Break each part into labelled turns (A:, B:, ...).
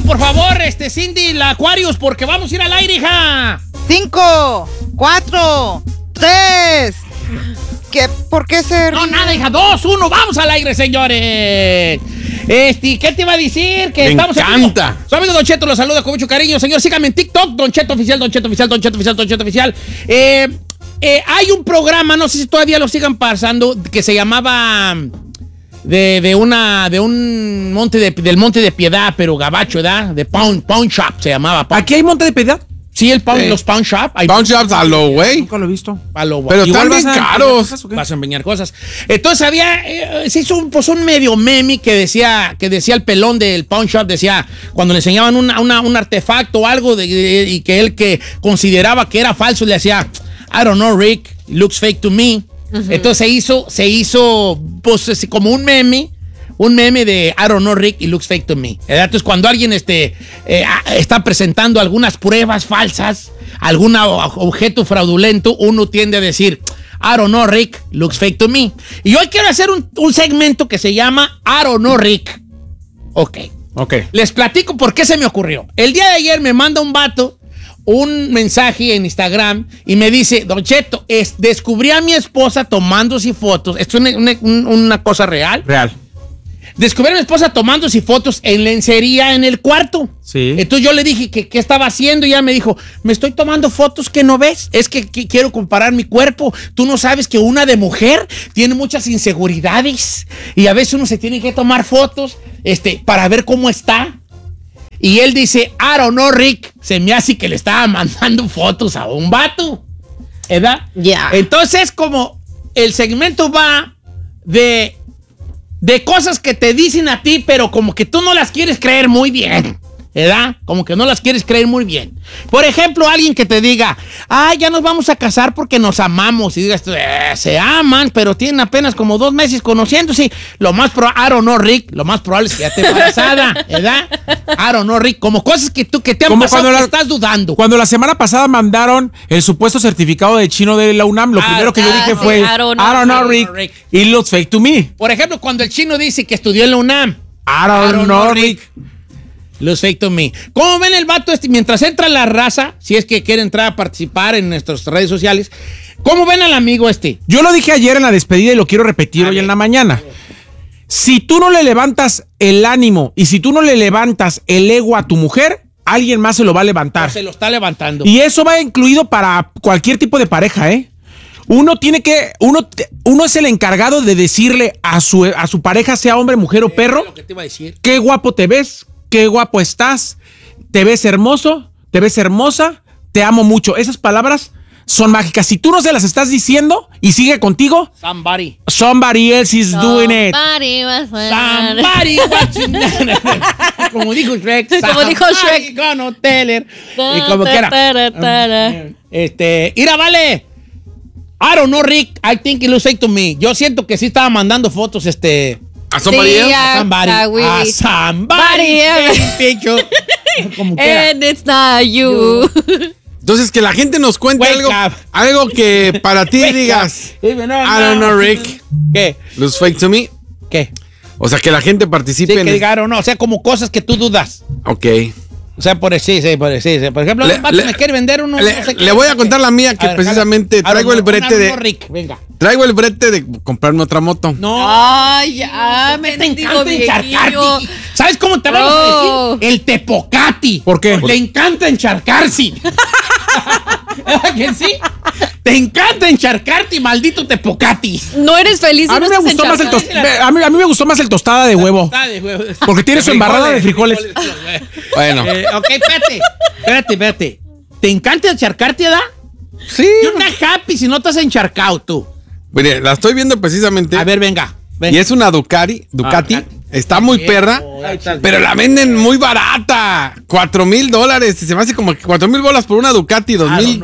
A: por favor, Cindy, la Aquarius, porque vamos a ir al aire, hija.
B: 5, 4, 3. ¿Por qué ser?
A: No, nada, hija. 2, 1, vamos al aire, señores. ¿Qué te iba a decir? Que
C: Me
A: estamos
C: encanta.
A: Su amigo Don Cheto lo saluda con mucho cariño. Señor, síganme en TikTok, Don Cheto Oficial, Don Cheto Oficial, Don Cheto Oficial, Don Cheto Oficial. Hay un programa, no sé si todavía lo sigan pasando, que se llamaba de un monte del Monte de Piedad, pero gabacho, ¿verdad? De Pawn Shop se llamaba.
D: ¿Aquí hay Monte de Piedad?
A: Sí, los Pawn Shop.
C: Pawn Shops a lo güey.
D: Nunca lo he visto.
C: Pero están bien caros.
A: Vas a empeñar cosas. Entonces se hizo un medio meme que decía el pelón del Pawn Shop, decía, cuando le enseñaban un artefacto o algo y que él que consideraba que era falso, le decía, I don't know, Rick, it looks fake to me. Uh-huh. Entonces se hizo pues como un meme de I don't know, Rick, it looks fake to me. Entonces, cuando alguien está presentando algunas pruebas falsas, algún objeto fraudulento, uno tiende a decir, I don't know, Rick, looks fake to me. Y hoy quiero hacer un segmento que se llama I don't know, Rick. Ok. Les platico por qué se me ocurrió. El día de ayer me manda un vato un mensaje en Instagram y me dice, Don Cheto, descubrí a mi esposa tomándose fotos. Esto es una cosa real. Descubrí a mi esposa tomándose fotos en lencería en el cuarto.
D: Sí.
A: Entonces yo le dije que qué estaba haciendo y ella me dijo, me estoy tomando fotos que no ves. Es que quiero comparar mi cuerpo. Tú no sabes que una de mujer tiene muchas inseguridades y a veces uno se tiene que tomar fotos para ver cómo está. Y él dice, I don't know, Rick, se me hace que le estaba mandando fotos a un vato. ¿Verdad?
B: Ya. Yeah.
A: Entonces, como el segmento va de cosas que te dicen a ti, pero como que tú no las quieres creer muy bien. ¿Verdad? Como que no las quieres creer muy bien. Por ejemplo, alguien que te diga, ya nos vamos a casar porque nos amamos. Y digas, se aman, pero tienen apenas como 2 meses conociéndose. Lo más probable, I don't know, Rick, lo más probable es que ya esté embarazada, ¿verdad? I don't know, Rick, como cosas que te han pasado que estás dudando.
D: Cuando la semana pasada mandaron el supuesto certificado de chino de la UNAM, lo primero que yo dije fue, I don't know, Rick, it looks fake to me.
A: Por ejemplo, cuando el chino dice que estudió en la UNAM,
D: I don't know, Rick.
A: Looks fake to me. ¿Cómo ven el vato mientras entra la raza, si es que quiere entrar a participar en nuestras redes sociales? ¿Cómo ven al amigo
D: Yo lo dije ayer en la despedida y lo quiero repetir hoy en la mañana. Si tú no le levantas el ánimo y si tú no le levantas el ego a tu mujer, alguien más se lo va a levantar.
A: Se lo está levantando.
D: Y eso va incluido para cualquier tipo de pareja, ¿eh? Uno es el encargado de decirle a su pareja, sea hombre, mujer o perro,
A: lo que te iba a decir.
D: Qué guapo te ves, qué guapo estás, te ves hermoso, te ves hermosa, te amo mucho. Esas palabras son mágicas. Si tú no se las estás diciendo y sigue contigo, somebody else is doing it.
A: Somebody watching. Como dijo Shrek. Gonna tell her. Y como quiera. Ira, vale. I don't know, Rick. I think it looks fake to me. Yo siento que sí estaba mandando fotos,
C: ¿A somebody else?
A: A somebody else. Como quiera.
E: And it's not you.
C: Entonces, que la gente nos cuente algo que para ti digas, I don't know, Rick.
A: ¿Qué?
C: ¿Looks fake to me?
A: ¿Qué?
C: O sea, que la gente participe
A: que diga, no, o sea, como cosas que tú dudas.
C: Ok.
A: O sea, por ejemplo, me quiere vender uno.
C: Le voy a contar la mía, que precisamente traigo el brete de...
A: Rick, venga.
C: Traigo el brete de comprarme otra moto.
A: No.
E: Ay, ya, me
A: encanta encharcarte. ¿Sabes cómo te vamos a decir? El tepocati.
D: ¿Por qué?
A: Le encanta encharcarse. ¿Quién sí? Te encanta encharcarte, maldito tepocati.
E: No eres feliz.
D: A mí me gustó más a mí me gustó más el tostada de huevo. Porque tiene su embarrada de frijoles.
C: Bueno.
A: Ok, espérate. ¿Te encanta encharcarte, edad?
C: Sí.
A: You're not happy si no estás encharcado tú.
C: Mire, la estoy viendo precisamente.
A: A ver, venga.
C: Y es una Ducati. Está muy perra, pero la venden muy barata. $4,000. Se me hace como que $4,000 por una Ducati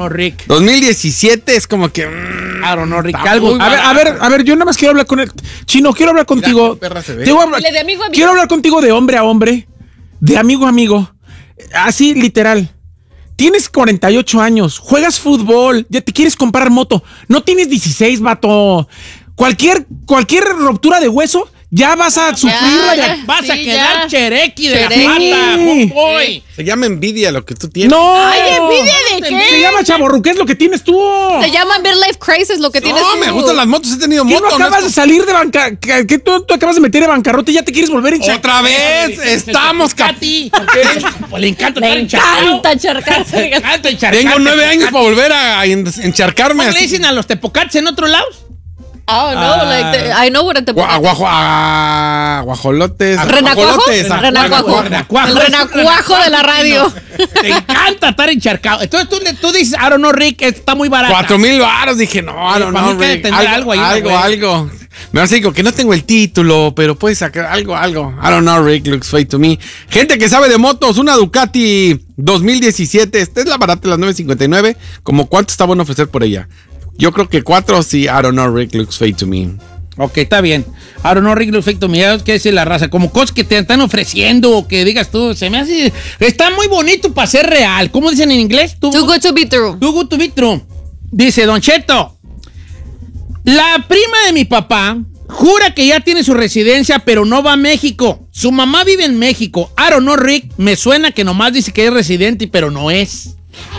C: 2017. Es como que...
A: I don't know, Rick.
D: A ver, yo nada más quiero hablar con él. Chino, quiero hablar contigo.
C: Perra se ve.
E: De amigo a amigo.
D: Quiero hablar contigo de hombre a hombre. De amigo a amigo. Así, literal. Tienes 48 años, juegas fútbol, ya te quieres comprar moto. No tienes 16, vato. Cualquier ruptura de hueso Ya vas a sufrir.
A: Vas a
E: Sí,
A: quedar
E: ya.
A: cherequi de
E: Cherequi.
A: la pata, homeboy.
C: Se llama envidia lo que tú tienes.
D: No.
E: Ay, ¿envidia de qué?
D: Se llama chavorruqués lo que tienes tú.
E: Se llama midlife crisis lo que tienes
C: No,
E: tú.
C: me gustan las motos, he tenido
D: ¿Qué no
C: motos.
D: acabas de salir de banca? ¿Qué tú acabas de meter en bancarrota y ya te quieres volver a hinchar?
C: Otra vez, estamos
A: Katy. Pues le encanta
E: Le
A: estar encharcado.
E: encanta encharcarse.
A: Le encanta encharcarte.
C: Tengo 9 años para volver a encharcarme.
A: ¿Cómo le
C: así.
A: dicen a los tepocates en otros lados?
E: Oh, no, like, I know what te
C: Guajolotes.
E: ¿Renacuajo?
C: Guajolotes.
E: Renacuajo.
A: Renacuajo.
E: El renacuajo de la radio.
A: Te encanta estar encharcado. Entonces tú dices, I don't know, Rick, está muy barato.
C: 4,000 varos. Dije, no, I don't
A: para
C: know,
A: mí que
C: Rick.
A: debe tener algo ahí,
C: Algo. Me vas a decir que no tengo el título, pero puedes sacar algo. I don't know, Rick, looks fake to me. Gente que sabe de motos, una Ducati 2017. Esta es la barata, las 9.59. ¿Cómo cuánto está bueno ofrecer por ella? Yo creo que 4, sí, I don't know, Rick, looks fake to me.
A: Ok, está bien. I don't know, Rick, lo efecto mío, ¿qué dice la raza? Como cosas que te están ofreciendo o que digas tú, se me hace... Está muy bonito para ser real. ¿Cómo dicen en inglés?
E: Too good to be true.
A: Too good to be true. Dice Don Cheto, la prima de mi papá jura que ya tiene su residencia, pero no va a México. Su mamá vive en México. I don't know, Rick, me suena que nomás dice que es residente, pero no es.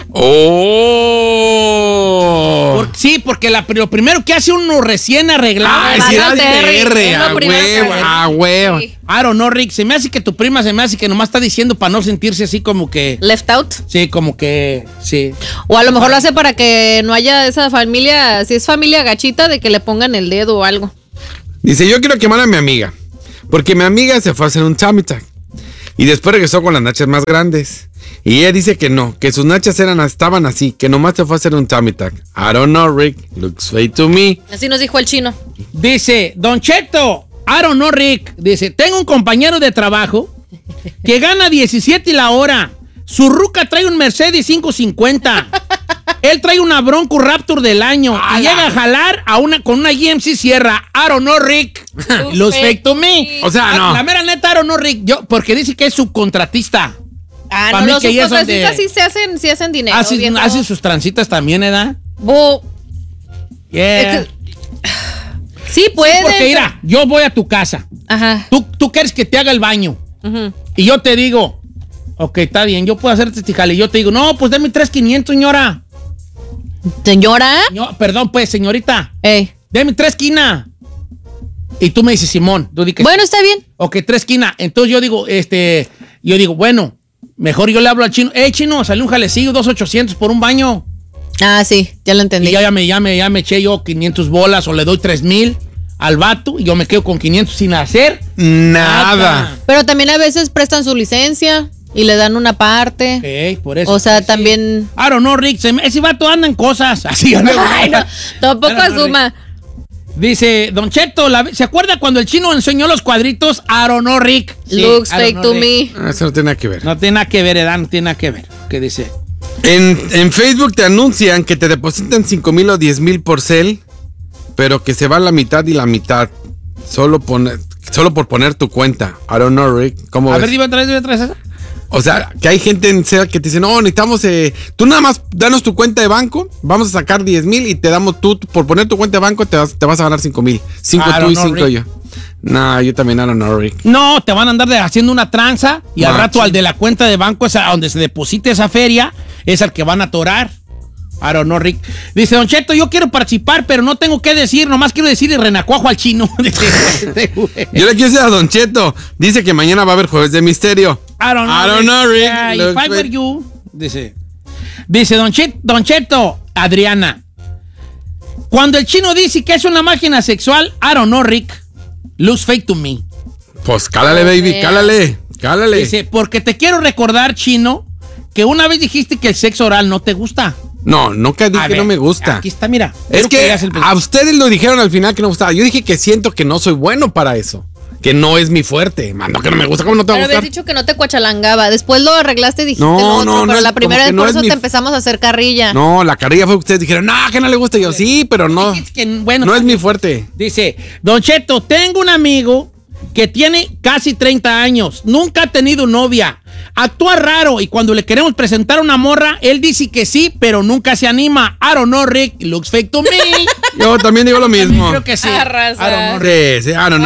C: ¡Oh!
A: Sí, porque lo primero que hace uno recién arreglado
C: Ay,
A: es
C: sí,
A: ir
C: al TR,
E: es lo
C: a
E: primero que
C: huevo,
E: hace.
C: a huevo.
E: Sí.
A: I don't know, Rick, se me hace que tu prima se me hace que nomás está diciendo para no sentirse así como que...
E: Left out.
A: Sí, como que... Sí.
E: O a lo mejor lo hace para que no haya esa familia, si es familia gachita, de que le pongan el dedo o algo.
C: Dice, yo quiero quemar a mi amiga, porque mi amiga se fue a hacer un tummy tuck y después regresó con las nachas más grandes. Y ella dice que no, que sus nachas estaban así, que nomás se fue a hacer un tummy tuck. I don't know, Rick, looks fake to me.
E: Así nos dijo el chino.
A: Dice, Don Cheto, I don't know, Rick. Dice, tengo un compañero de trabajo que gana 17 la hora. Su ruca trae un Mercedes 550. Él trae una Bronco Raptor del año y llega a jalar con una GMC Sierra. I don't know, Rick. Looks fake to me.
C: O sea, no.
A: La mera neta, I don't know, Rick. Porque dice que es subcontratista.
E: Ah,
A: Pa'
E: no,
A: mí
E: los
A: que ya son
E: subcontratistas
A: de-
E: sí hacen dinero. viejo.
A: Hace sus transitas también, ¿eh?
E: Bo-
A: Yeah.
E: Es que- Sí, puede.
A: Porque mira, yo voy a tu casa.
E: Ajá.
A: Tú quieres que te haga el baño.
E: Ujú.
A: Y yo te digo, ok, está bien, yo puedo hacerte este jale. Y yo te digo, no, pues deme 3,500, señora.
E: Señora.
A: Perdón, pues, señorita.
E: Ey.
A: Deme 3 quinas. Y tú me dices, Simón, tú dices,
E: Bueno, está bien.
A: ok, 3 quinas. Entonces yo digo, bueno, mejor yo le hablo al chino. Chino, salió un jalecillo, 2,800 por un baño.
E: Ah, sí, ya lo entendí.
A: Y ya me eché yo 500 bolas o le doy 3,000 al vato y yo me quedo con 500 sin hacer
C: Nada.
E: Pero también a veces prestan su licencia y le dan una parte.
A: Ok, por eso.
E: O sea,
A: pues, sí.
E: también.
A: I don't know, Rick. Ese vato anda en cosas. Así.
E: Ay, no, tampoco
A: I don't know,
E: asuma.
A: Dice, Don Cheto, ¿se acuerda cuando el chino enseñó los cuadritos? I don't know, Rick. Sí,
E: Looks
A: I don't
E: fake
A: know,
E: to
A: Rick.
E: me.
C: Eso no tiene nada que ver.
A: No tiene nada que ver, Edad, no tiene nada que ver. ¿Qué dice?
C: En Facebook te anuncian que te depositan 5,000 o 10,000 por cel, pero que se va la mitad y la mitad. Solo por poner tu cuenta. I don't know, Rick. ¿Cómo
A: A
C: ves?
A: ver, dime otra vez esa.
C: O sea, que hay gente en Cel que te dice, no, necesitamos, tú nada más danos tu cuenta de banco, vamos a sacar 10,000 y te damos tú, por poner tu cuenta de banco, te vas a ganar 5,000. 5
A: I
C: tú
A: don't
C: y
A: know,
C: 5
A: Rick.
C: yo. No, yo también I don't know, Rick.
A: No, te van a andar haciendo una tranza y al
C: Macho.
A: rato al de la cuenta de banco, a donde se deposite esa feria, es al que van a atorar. I don't know, Rick. Dice, Don Cheto, yo quiero participar, pero no tengo qué decir, nomás quiero decir el renacuajo al chino.
C: Yo le quiero decir a Don Cheto, dice que mañana va a haber Jueves de Misterio.
A: I don't know,
C: Rick.
A: Yeah, if
C: Looks
A: I were
C: fake.
A: you, dice Don Cheto, Adriana. Cuando el chino dice que es una máquina sexual, I don't know, Rick. Looks fake to me.
C: Pues cálale, baby, cálale.
A: Dice, porque te quiero recordar, chino, que una vez dijiste que el sexo oral no te gusta.
C: No, nunca
A: A
C: dije que
A: ver,
C: no me gusta.
A: Aquí está, mira.
C: Es
A: Quiero
C: que
A: veas el-
C: a ustedes lo dijeron al final que no me gustaba. Yo dije que siento que no soy bueno para eso. Que no es mi fuerte. Mano, que no me gusta. ¿Cómo no te va a
E: Pero
C: gustar?
E: habías dicho que no te cuachalangaba. Después lo arreglaste y dijiste
C: No,
E: lo otro,
C: no,
E: pero
C: no,
E: la
C: como
E: primera
C: que
E: vez
C: no
E: por
C: es
E: eso
C: mi-
E: te empezamos a hacer carrilla.
C: No, la carrilla fue que ustedes dijeron, no, que no le gusta. Y yo, sí, pero no.
A: Es que, bueno,
C: No es mi fuerte.
A: Dice, Don Cheto, tengo un amigo que tiene casi 30 años, nunca ha tenido novia, actúa raro y cuando le queremos presentar una morra, él dice que sí, pero nunca se anima. I don't know, Rick, looks fake to me.
C: Yo también digo lo mismo.
A: Creo que sí.
E: Arrasa.
C: Sí, I don't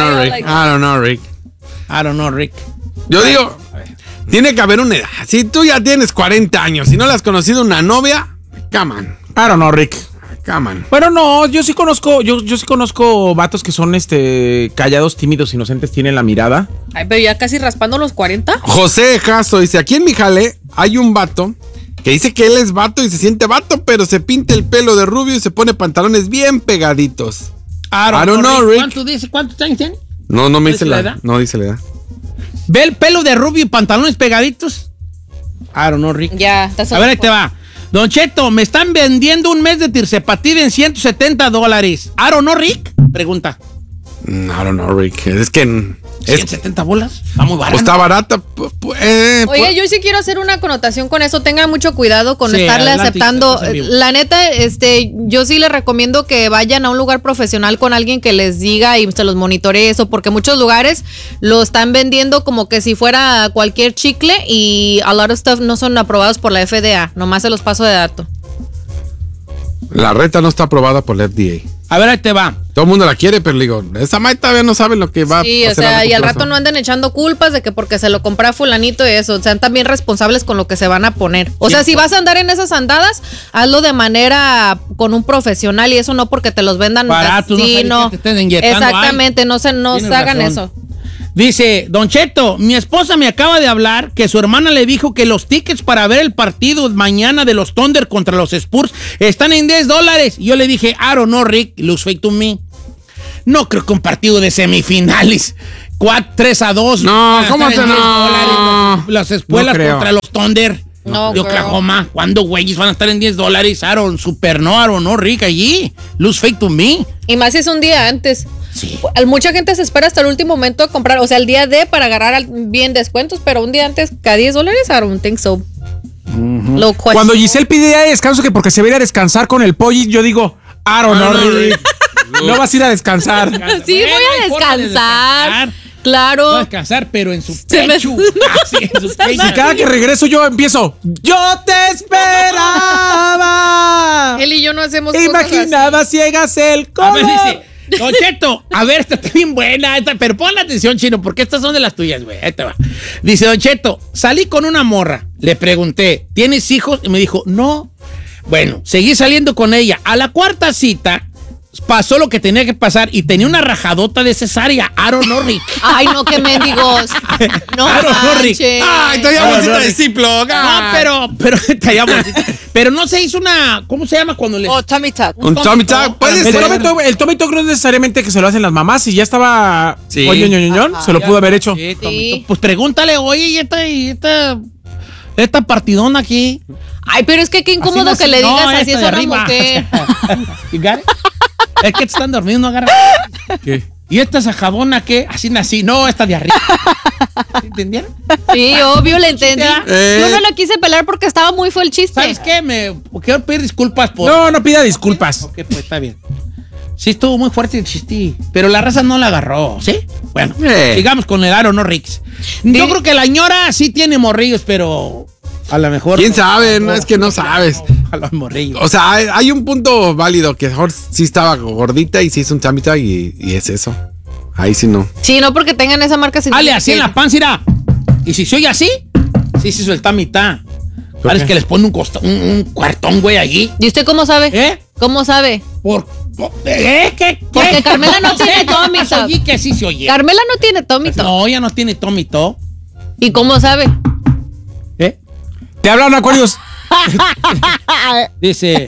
C: know, Rick. Yo digo, tiene que haber una edad. Si tú ya tienes 40 años y no le has conocido una novia, come on.
D: I don't know, Rick.
C: Come on.
D: Bueno, no, yo sí conozco vatos que son callados, tímidos, inocentes, tienen la mirada.
E: Ay, pero ya casi raspando los 40.
C: José Castro dice, aquí en mi jale hay un vato que dice que él es vato y se siente vato, pero se pinta el pelo de rubio y se pone pantalones bien pegaditos.
A: I don't know, Rick. ¿Cuántos años tiene?
C: No me dice la edad. No dice la edad.
A: ¿Ve el pelo de rubio y pantalones pegaditos? I don't know, Rick.
E: Ya, estás
A: a ver, ahí te va. Don Cheto, me están vendiendo un mes de Tircepatid en $170. I don't know, Rick. Pregunta.
C: I don't know, Rick. Es que...
A: ¿$170? Está muy barata.
C: Está barata.
E: Oye, yo sí quiero hacer una connotación con eso. Tengan mucho cuidado con estarle aceptando. La neta, yo sí les recomiendo que vayan a un lugar profesional con alguien que les diga y se los monitoree eso, porque muchos lugares lo están vendiendo como que si fuera cualquier chicle y a lot of stuff no son aprobados por la FDA. Nomás se los paso de dato.
C: La reta no está aprobada por la FDA.
A: A ver, ahí te va.
C: Todo el mundo la quiere, pero digo, esa madre todavía no sabe lo que va a hacer.
E: Sí, o sea, y al rato no anden echando culpas de que porque se lo compré a fulanito y eso. Sean también responsables con lo que se van a poner. O sea, si vas a andar en esas andadas, hazlo de manera con un profesional y eso no porque te los vendan
A: baratos, no te estén inyectando.
E: Exactamente, no se hagan eso.
A: Dice, Don Cheto, mi esposa me acaba de hablar que su hermana le dijo que los tickets para ver el partido mañana de los Thunder contra los Spurs están en $10. Y yo le dije, I don't know, Rick, looks fake to me. No creo que un partido de semifinales 3-2.
C: No, ¿cómo te no?
A: Las escuelas
C: no
A: contra los Thunder de Oklahoma. ¿Cuándo, güeyes, van a estar en $10? Aaron, super no, Rick, allí. Looks fake to me.
E: Y más si es un día antes.
A: Sí.
E: Mucha gente se espera hasta el último momento a comprar, o sea, el día de para agarrar bien descuentos, pero un día antes, cada $10, I don't think so.
D: Cuando Giselle pide día de descanso que porque se va a ir a descansar con el pollo, yo digo, I don't know, Rick. No vas a ir a descansar.
E: Sí, voy a descansar. Claro.
A: Voy a descansar, pero en su pecho.
D: Y cada que regreso yo empiezo, yo te esperaba.
E: Él y yo no hacemos
D: Imaginaba
E: cosas así.
D: ciegas el color.
A: A ver, dice, Don Cheto, a ver, esta está bien buena, pero pon la atención, Chino, porque estas son de las tuyas, güey. Ahí te va. Dice, Don Cheto, salí con una morra. Le pregunté, ¿tienes hijos? Y me dijo, no. Bueno, seguí saliendo con ella. A la cuarta cita pasó lo que tenía que pasar y tenía una rajadota de cesárea. Aaron Norrick.
E: Ay, no, qué mendigos. No,
A: Aaron Norrick.
C: Ay, traía bolsita de Ziploc.
A: No, pero traía bolsita. Pero no se hizo una, ¿cómo se llama cuando le?
B: Tummy tuck.
C: Un tummy tuck, puede ser.
D: El tummy tuck no es necesariamente que se lo hacen las mamás. Si ya estaba
C: sí.
D: Se lo pudo haber hecho.
A: Sí. Pues pregúntale, oye, y esta partidona aquí.
E: Ay, pero es que qué incómodo que le digas así es una mujer.
A: Es que te están dormidos, no agarra.
D: ¿Qué?
A: ¿Y esta sajabona qué? Así nací. No, esta de arriba. ¿Entendieron?
E: Sí, obvio, le entendí. Yo no lo quise pelar porque estaba muy fue el chiste.
A: ¿Sabes qué? Quiero pedir disculpas por...
D: No pida disculpas.
A: Ok, pues está bien. Sí, estuvo muy fuerte el chiste, pero la raza no la agarró, ¿sí? Bueno, sigamos con el Aaron Norrix. Yo creo que la ñora sí tiene morrillos, pero... A lo mejor.
C: ¿Quién sabe? No, es que no sabes.
A: A los morrillos.
C: O sea, hay un punto válido que mejor sí estaba gordita y sí hizo un chamita y es eso. Ahí sí no.
E: Sí, no porque tengan esa marca.
A: Dale, así en la panza irá. Y si se oye así, sí se suelta a mitad. Parece que les pone un cuartón, güey, allí.
E: ¿Y usted cómo sabe? ¿Cómo sabe?
A: ¿Qué?
E: Porque Carmela no tiene tummy tuck.
A: Que sí se oye.
E: Carmela no tiene tummy tuck.
A: No, ella no tiene tummy tuck.
E: ¿Y cómo sabe?
D: Te hablan, Aquarius.
A: Dice.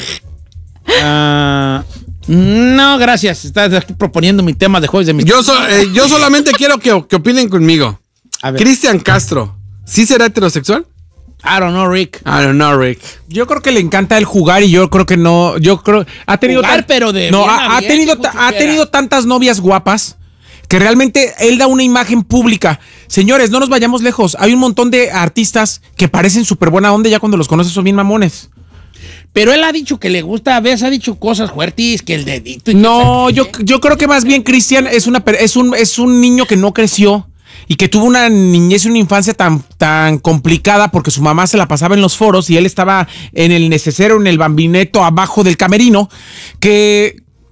A: No, gracias. Estás aquí proponiendo mi tema de jueves de mis.
C: Yo solamente quiero que opinen conmigo. Cristian Castro, ¿sí será heterosexual?
A: I don't know, Rick.
D: Yo creo que le encanta el jugar y yo creo que no. Yo creo. Ha tenido.
A: Jugar, pero de.
D: No, ha tenido tantas novias guapas que realmente él da una imagen pública. Señores, no nos vayamos lejos. Hay un montón de artistas que parecen súper buena onda y ya cuando los conoces son bien mamones.
A: Pero él ha dicho que le gusta, a veces ha dicho cosas fuertes, que el dedito. Y
D: no, yo creo que más bien Cristian es un niño que no creció y que tuvo una niñez y una infancia tan complicada porque su mamá se la pasaba en los foros y él estaba en el neceser, en el bambineto abajo del camerino, que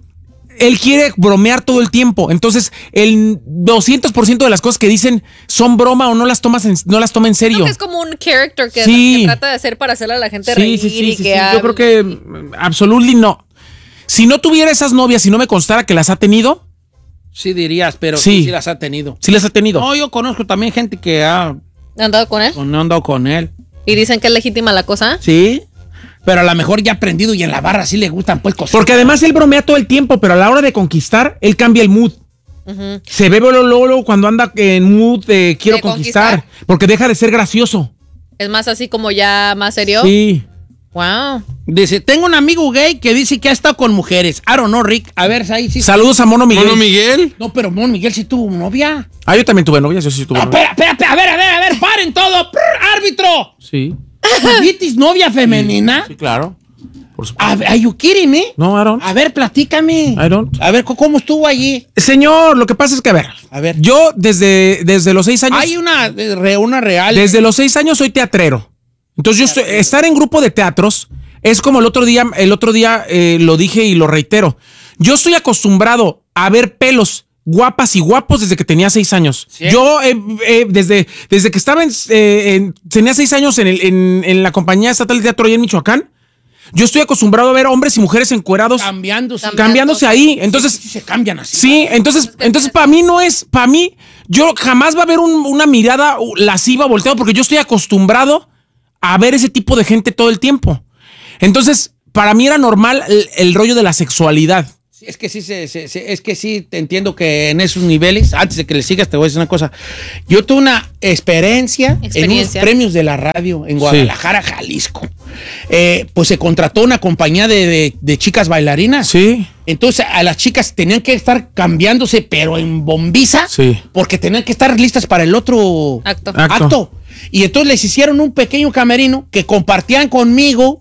D: él quiere bromear todo el tiempo. Entonces, el 200% de las cosas que dicen son broma o no las toma en serio.
E: Creo que es como un character que trata de hacer para hacerle a la gente reír y que
D: Yo creo que absolutely no. Si no tuviera esas novias, si no me constara que las ha tenido.
A: Sí dirías, pero sí las ha tenido.
D: Sí las ha tenido.
A: No, yo conozco también gente que ha
E: andado con él.
A: No ha andado con él.
E: ¿Y dicen que es legítima la cosa?
A: Sí. Pero a lo mejor ya ha aprendido y en la barra sí le gustan pues cosas.
D: Porque además él bromea todo el tiempo, pero a la hora de conquistar, él cambia el mood. Uh-huh. Se ve luego cuando anda en mood de quiero conquistar, porque deja de ser gracioso.
E: Es más así como ya más serio.
D: Sí.
E: Wow.
A: Dice, tengo un amigo gay que dice que ha estado con mujeres. I don't know, Rick. A ver, ahí sí.
D: Saludos a Mono Miguel.
C: ¿Mono Miguel?
A: No, pero Mono Miguel sí tuvo novia.
D: Yo también tuve novia, yo sí tuve novia.
A: Espera, a ver, paren todo. ¡Árbitro!
D: Sí.
A: ¿Tuviste novia femenina?
D: Sí, claro. Por supuesto.
A: ¿Are you kidding me?
D: No, I don't.
A: A ver, platícame.
D: I don't.
A: A ver, ¿cómo estuvo allí?
D: Señor, lo que pasa es que, a ver. Yo desde los 6 años...
A: Hay una real.
D: Desde los 6 años soy teatrero. Entonces estar en grupo de teatros es como el otro día lo dije y lo reitero. Yo estoy acostumbrado a ver pelos guapas y guapos desde que tenía 6 años. ¿Sí? Yo desde que estaba tenía 6 años en la compañía estatal de teatro allá en Michoacán. Yo estoy acostumbrado a ver hombres y mujeres encuerados cambiándose ahí. Entonces
A: sí, se cambian así.
D: Sí, entonces para mí yo jamás va a haber una mirada lasciva volteada porque yo estoy acostumbrado a ver ese tipo de gente todo el tiempo. Entonces, para mí era normal el rollo de la sexualidad.
A: Es que sí, te entiendo que en esos niveles, antes de que le sigas, te voy a decir una cosa. Yo tuve una experiencia en unos premios de la radio en Guadalajara, Jalisco. Pues se contrató una compañía de chicas bailarinas.
D: Sí.
A: Entonces a las chicas tenían que estar cambiándose, pero en bombiza.
D: Sí.
A: Porque tenían que estar listas para el otro acto. Y entonces les hicieron un pequeño camerino que compartían conmigo